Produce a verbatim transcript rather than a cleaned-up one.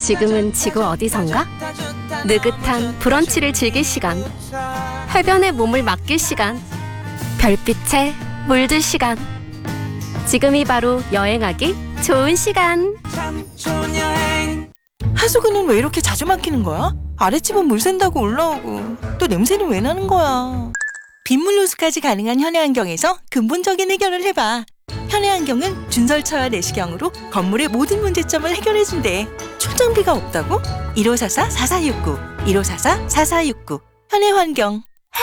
지금은 지구 어디선가? 느긋한 브런치를 즐길 시간, 해변에 몸을 맡길 시간, 별빛에 물들 시간. 지금이 바로 여행하기 좋은 시간. 하수구는 왜 이렇게 자주 막히는 거야? 아랫집은 물 샌다고 올라오고 또 냄새는 왜 나는 거야? 빗물 누수까지 가능한 현해환경에서 근본적인 해결을 해봐. 현해환경은 준설차와 내시경으로 건물의 모든 문제점을 해결해준대. 출장비가 없다고? 일오사사 사사육구 일오사사 사사육구 현해환경.